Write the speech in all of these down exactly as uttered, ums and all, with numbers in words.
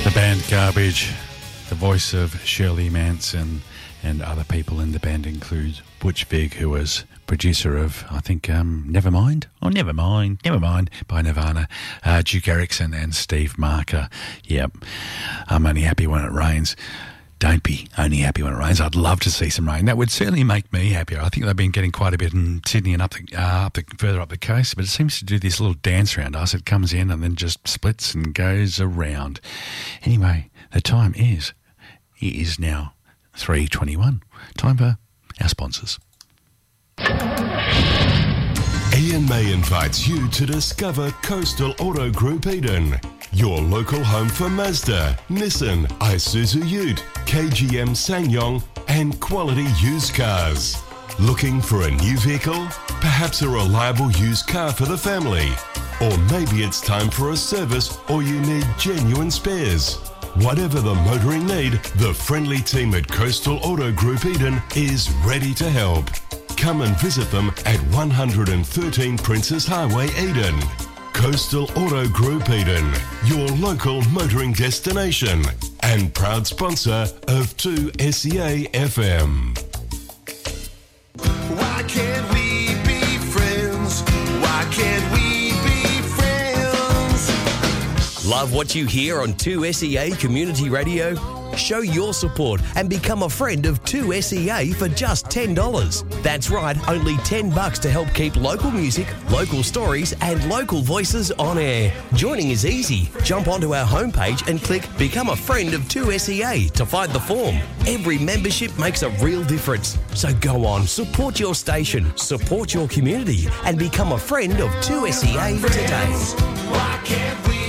The band Garbage, the voice of Shirley Manson, and other people in the band include Butch Vig, who was producer of, I think, um, Nevermind? Oh, Nevermind, Nevermind by Nirvana, uh, Duke Erickson and Steve Marker. Yep, I'm only happy when it rains. Don't be only happy when it rains. I'd love to see some rain. That would certainly make me happier. I think they've been getting quite a bit in Sydney and up the, uh, up the further up the coast, but it seems to do this little dance around us. It comes in and then just splits and goes around. Anyway, the time is, it is now three twenty-one. Time for our sponsors. Ian May invites you to discover Coastal Auto Group Eden, your local home for Mazda, Nissan, Isuzu Ute, K G M SsangYong and quality used cars. Looking for a new vehicle? Perhaps a reliable used car for the family? Or maybe it's time for a service or you need genuine spares. Whatever the motoring need, the friendly team at Coastal Auto Group Eden is ready to help. Come and visit them at one thirteen Princess Highway, Eden. Coastal Auto Group Eden, your local motoring destination and proud sponsor of two S E A F M. Why can't we be friends? Why can't we be friends? Love what you hear on two S E A Community Radio? Show your support and become a friend of two S E A for just ten dollars. That's right, only ten bucks to help keep local music, local stories and local voices on air. Joining is easy. Jump onto our homepage and click Become a Friend of two S E A to find the form. Every membership makes a real difference. So go on, support your station, support your community and become a friend of two S E A today. Why can't we?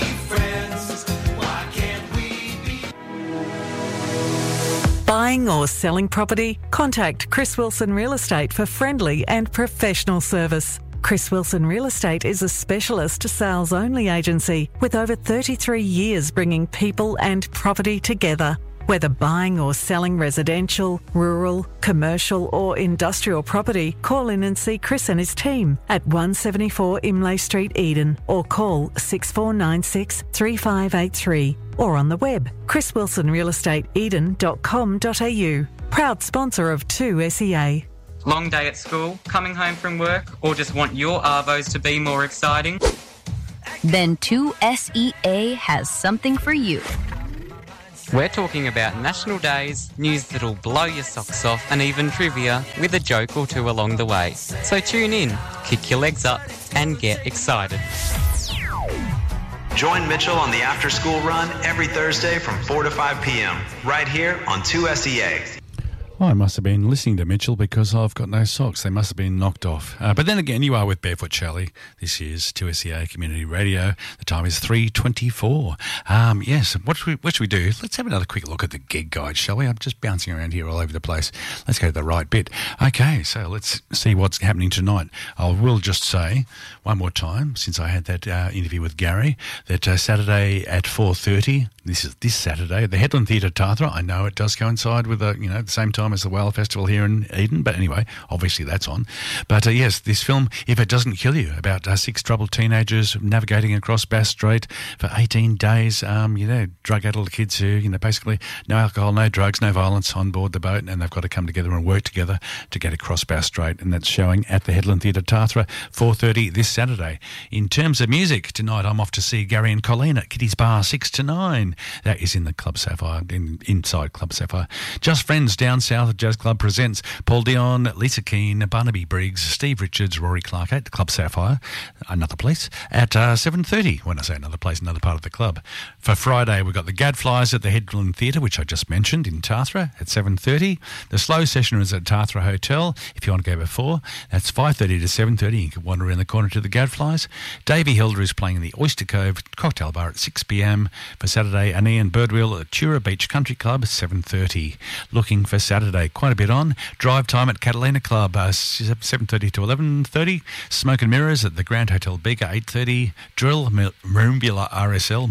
Buying or selling property? Contact Chris Wilson Real Estate for friendly and professional service. Chris Wilson Real Estate is a specialist sales-only agency with over thirty-three years bringing people and property together. Whether buying or selling residential, rural, commercial or industrial property, call in and see Chris and his team at one seventy-four Imlay Street, Eden, or call six four nine six, three five eight three or on the web chris wilson real estate eden dot com dot a u. Proud sponsor of two S E A. Long day at school, coming home from work, or just want your arvos to be more exciting? Then two S E A has something for you. We're talking about national days, news that'll blow your socks off, and even trivia with a joke or two along the way. So tune in, kick your legs up, and get excited. Join Mitchell on the After School Run every Thursday from four to five p.m. right here on two S E A. Oh, I must have been listening to Mitchell because I've got no socks. They must have been knocked off. Uh, but then again, you are with Barefoot Charlie. This is two S E A Community Radio. The time is three twenty-four. Um, yes, what should, we, what should we do? Let's have another quick look at the gig guide, shall we? I'm just bouncing around here all over the place. Let's go to the right bit. Okay, so let's see what's happening tonight. I will just say one more time, since I had that uh, interview with Gary, that uh, Saturday at four thirty, this is this Saturday, the Headland Theatre Tathra. I know it does coincide with uh, you know the same time as the Whale Festival here in Eden, but anyway, obviously that's on. But uh, yes, this film, If It Doesn't Kill You, about uh, six troubled teenagers navigating across Bass Strait for eighteen days, um, you know, drug-addled kids who, you know, basically no alcohol, no drugs, no violence on board the boat, and they've got to come together and work together to get across Bass Strait, and that's showing at the Headland Theatre Tathra, four thirty this Saturday. In terms of music, tonight I'm off to see Gary and Colleen at Kitty's Bar, six to nine. That is in the Club Sapphire, in, inside Club Sapphire. Just Friends down south at Jazz Club presents Paul Dion, Lisa Keane, Barnaby Briggs, Steve Richards, Rory Clark at the Club Sapphire, another place, at uh, seven thirty. When I say another place, another part of the club. For Friday, we've got the Gadflies at the Headland Theatre, which I just mentioned, in Tathra at seven thirty. The Slow Session is at Tathra Hotel, if you want to go before. That's five thirty to seven thirty. You can wander around the corner to the Gadflies. Davey Hilder is playing in the Oyster Cove Cocktail Bar at six p.m. For Saturday, and Ian Birdwheel at Tura Beach Country Club, seven thirty. Looking for Saturday, quite a bit on. Drive Time at Catalina Club, uh, seven thirty to eleven thirty. Smoke and Mirrors at the Grand Hotel Beaker, eight thirty. Drill, Marumbula R S L,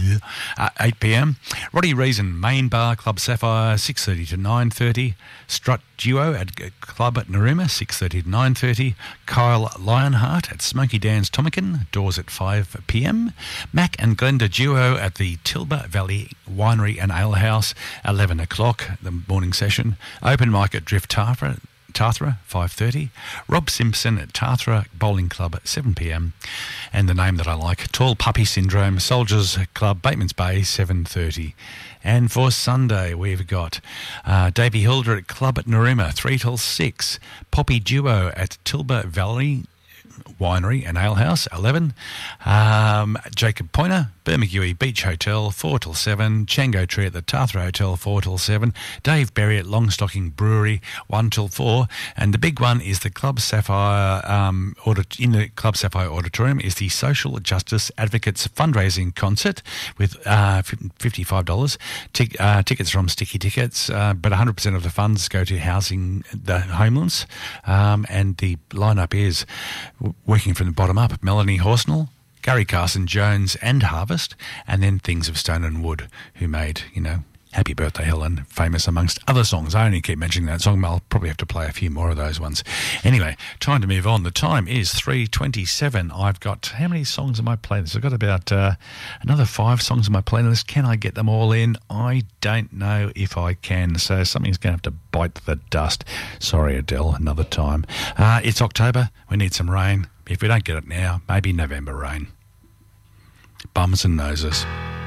uh, eight p.m. Roddy Reason, Main Bar, Club Sapphire, six thirty to nine thirty. Strut Duo at Club at Naruma, six thirty to nine thirty. Kyle Lionheart at Smoky Dan's Tomican, doors at five p.m. Mac and Glenda Duo at the Tilburn Tilba Valley Winery and Ale House, eleven o'clock, the morning session. Open mic at Drift Tarthra, Tarthra, five thirty. Rob Simpson at Tarthra Bowling Club at seven p.m. And the name that I like, Tall Puppy Syndrome, Soldiers Club, Bateman's Bay, seven thirty. And for Sunday, we've got uh, Davey Hilder at Club at Narooma, three till six. Poppy Duo at Tilba Valley Winery and Ale House, eleven. Um, Jacob Pointer, Bermagui Beach Hotel, four till seven. Chango Tree at the Tarthra Hotel, four till seven. Dave Berry at Longstocking Brewery, one till four. And the big one is the Club Sapphire, um, audit, in the Club Sapphire Auditorium is the Social Justice Advocates Fundraising Concert with uh, fifty-five dollars. Tic- uh, tickets from Sticky Tickets, uh, but one hundred percent of the funds go to housing the homeless. Um, and the lineup is, working from the bottom up, Melanie Horsnell, Gary Carson Jones and Harvest, and then Things of Stone and Wood, who made, you know, Happy Birthday Helen famous amongst other songs. I only keep mentioning that song, but I'll probably have to play a few more of those ones. Anyway, time to move on. The time is three twenty-seven. I've got, how many songs on my playlist? I've got about uh, another five songs on my playlist. Can I get them all in? I don't know if I can, so something's going to have to bite the dust. Sorry, Adele, another time. Uh, it's October. We need some rain. If we don't get it now, maybe November rain. Bums and noses.